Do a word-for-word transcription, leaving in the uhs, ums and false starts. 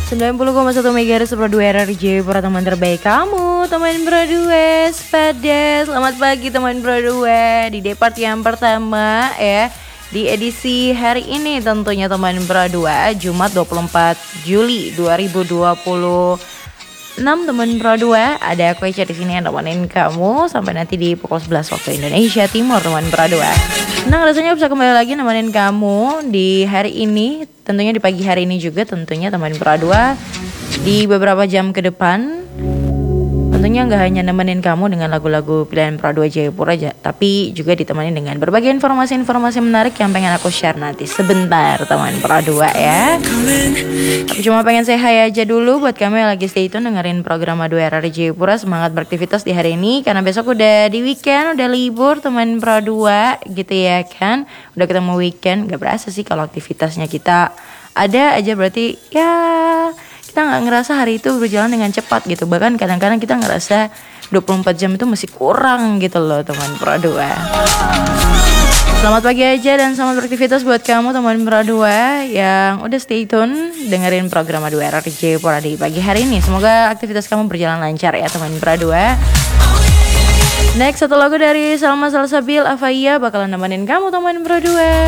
sembilan puluh koma satu megahertz Pro dua R R J para teman terbaik kamu, teman Pro dua pada selamat pagi teman Pro dua di depart yang pertama ya. Di edisi hari ini tentunya teman Pro dua Jumat dua puluh empat Juli dua ribu dua puluh enam teman Pro dua, ada aku Echa di sini yang nemenin kamu sampai nanti di pukul sebelas waktu Indonesia Timur teman Pro dua. Senang rasanya bisa kembali lagi nemenin kamu di hari ini, tentunya di pagi hari ini juga tentunya teman Pro dua di beberapa jam ke depan. Tentunya nggak hanya nemenin kamu dengan lagu-lagu pilihan Pro dua Jayapura aja, tapi juga ditemani dengan berbagai informasi-informasi menarik yang pengen aku share nanti sebentar teman Pro dua ya. Tapi cuma pengen say hi aja dulu buat kamu yang lagi stay tune dengerin program dua R R Jayapura. Semangat beraktivitas di hari ini karena besok udah di weekend, udah libur teman Pro dua gitu ya kan. Udah ketemu weekend, gak berasa sih kalau aktivitasnya kita ada aja, berarti ya kita nggak ngerasa hari itu berjalan dengan cepat gitu. Bahkan kadang-kadang kita ngerasa dua puluh empat jam itu masih kurang gitu loh teman Pro dua. Selamat pagi aja dan selamat beraktivitas buat kamu teman Pro dua yang udah stay tune dengerin program dua R R Jayapura di pagi hari ini. Semoga aktivitas kamu berjalan lancar ya teman Pro dua. Next satu lagu dari Salma Salsabil Afaya bakalan nemenin kamu teman Pro dua.